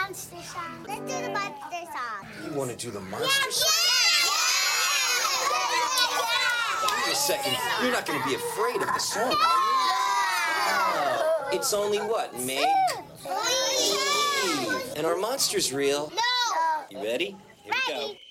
monster song. Let's do the monster song. You want to do the monster song? Wait a second. You're not going to be afraid of the song, are you? It's only what, Meg? And are monsters real? No. You ready? Here we go.